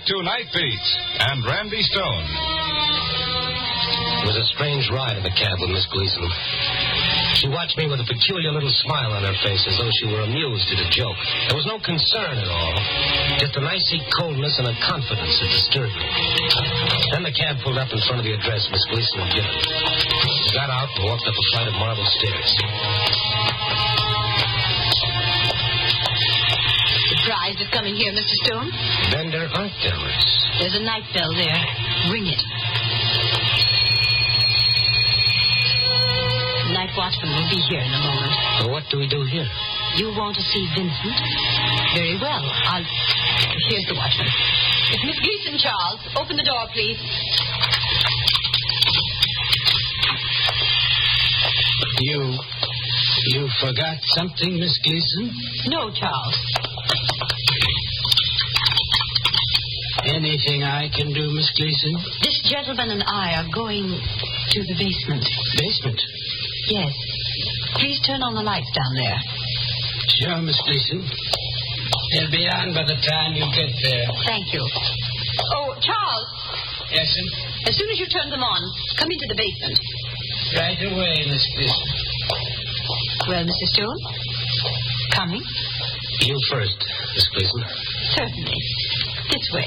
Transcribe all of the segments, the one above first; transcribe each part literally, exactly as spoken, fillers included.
back to Night Beat and Randy Stone. It was a strange ride in the cab with Miss Gleason. She watched me with a peculiar little smile on her face, as though she were amused at a joke. There was no concern at all, just an icy coldness and a confidence that disturbed me. Then the cab pulled up in front of the address Miss Gleason had given. She got out and walked up a flight of marble stairs. Surprised at coming here, Mister Stone? Bender Art Galleries. There's a night bell there. Ring it. The night watchman will be here in a moment. Well, what do we do here? You want to see Vincent? Very well. I'll... Here's the watchman. It's Miss Gleason, Charles. Open the door, please. You... You forgot something, Miss Gleason? No, Charles. Anything I can do, Miss Gleason? This gentleman and I are going to the basement. Basement? Yes. Please turn on the lights down there. Sure, Miss Gleason. They'll be on by the time you get there. Thank you. Oh, Charles. Yes, sir? As soon as you turn them on, come into the basement. Right away, Miss Gleason. Well, Mister Stone? Coming? You first, Miss Gleason. Certainly. This way.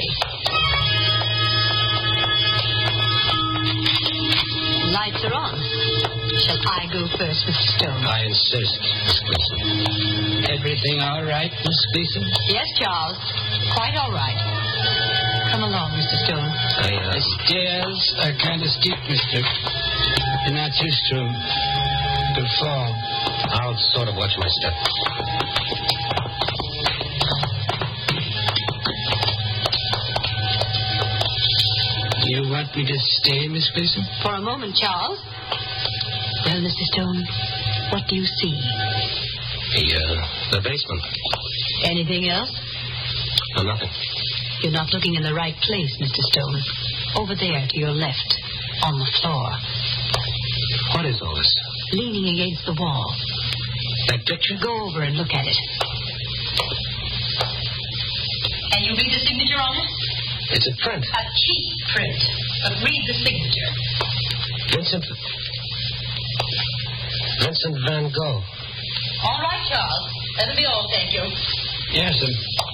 Lights are on. Shall I go first, Mister Stone? I insist, Miss Gleason. Everything all right, Miss Gleason? Yes, Charles. Quite all right. Come along, Mister Stone. I, uh... The stairs are kind of steep, mister. You're not used to them. They'll fall. I'll sort of watch my step. You want me to stay, Miss Gleason? For a moment, Charles. Well, Mister Stone, what do you see? The, uh, the basement. Anything else? No, nothing. You're not looking in the right place, Mister Stone. Over there to your left, on the floor. What is all this? Leaning against the wall. That picture? Go over and look at it. Can you read the signature on it? It's a print. A cheap print. But read the signature. Vincent... Vincent Van Gogh. All right, Charles. That'll be all, thank you. Yes, sir.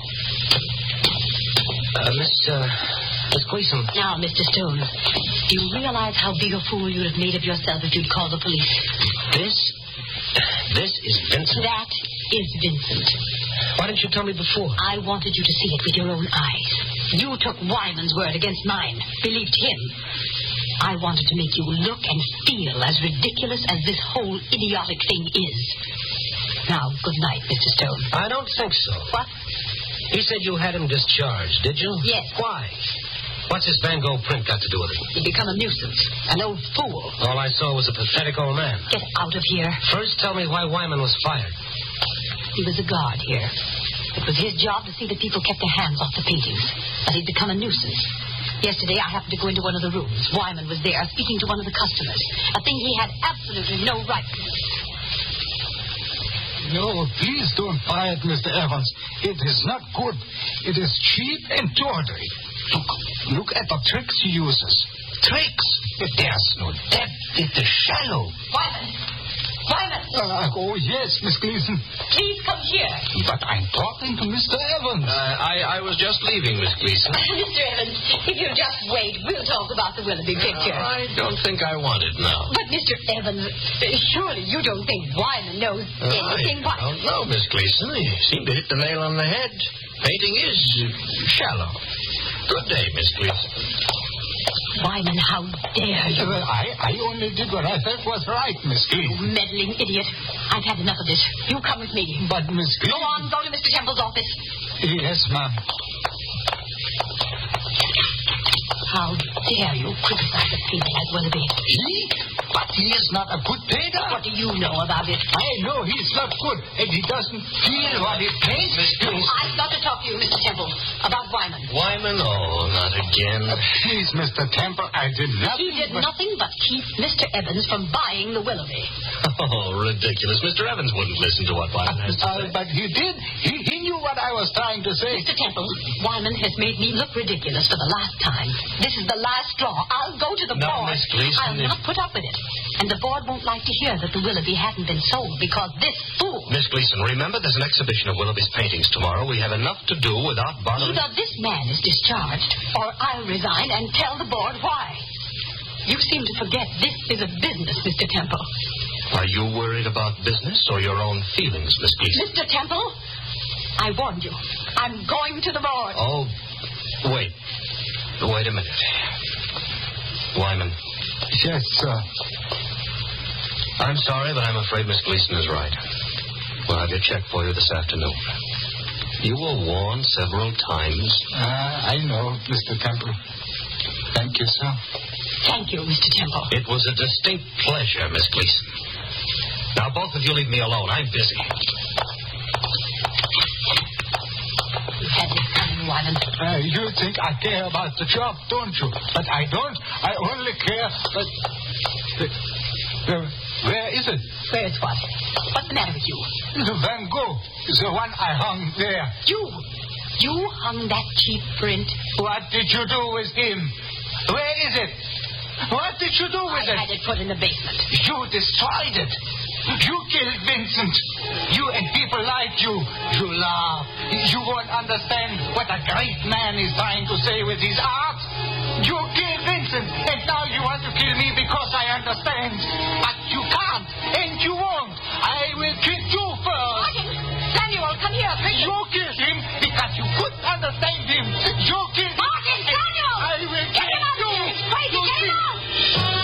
Uh, Miss, uh... Miss Gleason. Now, Mister Stone, do you realize how big a fool you'd have made of yourself if you'd called the police? This... This is Vincent? That is Vincent. Why didn't you tell me before? I wanted you to see it with your own eyes. You took Wyman's word against mine. Believed him. I wanted to make you look and feel as ridiculous as this whole idiotic thing is. Now, good night, Mister Stone. I don't think so. What? You said you had him discharged, did you? Yes. Why? What's this Van Gogh print got to do with it? He'd become a nuisance. An old fool. All I saw was a pathetic old man. Get out of here. First, tell me why Wyman was fired. He was a guard here. It was his job to see that people kept their hands off the paintings. But he'd become a nuisance. Yesterday, I happened to go into one of the rooms. Wyman was there, speaking to one of the customers. A thing he had absolutely no right to. No, please don't buy it, Mister Evans. It is not good. It is cheap and tawdry. Look, look at the tricks he uses. Tricks? There's no depth. It is shallow. Wyman! Wyman! Uh, oh, yes, Miss Gleason. Please come here. But I'm talking to Mister Evans. Uh, I, I was just leaving, Miss Gleason. Mister Evans, if you'll just wait, we'll talk about the Willoughby picture. Uh, I don't think I want it now. But, Mister Evans, surely you don't think Wyman knows Uh, anything. I don't know, Miss Gleason. You seem to hit the nail on the head. Painting is uh, shallow. Good day, Miss Gleason. Wyman, how dare you? Uh, I, I only did what I felt was right, Miss Gleason. Meddling idiot. I've had enough of this. You come with me. But, Miss Go Gleason... on, go to Mister Temple's office. Yes, ma'am. How dare you criticize a painter like Willoughby? He? But he is not a good painter. What do you know about it? I know he's not good, and he doesn't feel what he paints. I've got to talk to you, Mister Temple, about Wyman. Wyman? Oh, not again. Uh, please, Mister Temple, I did nothing He did but... nothing but keep Mister Evans from buying the Willoughby. Oh, ridiculous. Mister Evans wouldn't listen to what Wyman has to Uh, say. but he did. He, he knew what I was trying to say. Mister Temple, Wyman has made me look ridiculous for the last time. This is the last straw. I'll go to the No, board. Miss Gleason, I'll it- not put up with it. And the board won't like to hear that the Willoughby hasn't been sold because this fool... Miss Gleason, remember there's an exhibition of Willoughby's paintings tomorrow. We have enough to do without bothering... Either this man is discharged, or I'll resign and tell the board why. You seem to forget this is a business, Mister Temple. Are you worried about business or your own feelings, Miss Gleason? Mister Temple, I warned you. I'm going to the board. Oh, wait. Wait a minute. Wyman, Yes, sir. I'm sorry, but I'm afraid Miss Gleason is right. We'll have your check for you this afternoon. You were warned several times. Uh, I know, Mister Temple. Thank you, sir. Thank you, Mister Temple. It was a distinct pleasure, Miss Gleason. Now, both of you leave me alone. I'm busy. You had this coming, Wyman. Uh, you think I care about the job, don't you? But I don't. I only care... But... Uh, uh, where is it? Where is what? What's the matter with you? The Van Gogh. The one I hung there. You. You hung that cheap print. What did you do with him? Where is it? What did you do with I it? had it put in the basement. You destroyed it. You killed Vincent. You and people like you. You laugh. You won't understand what a great man is trying to say with his art. You killed Vincent, and now you want to kill me because I understand.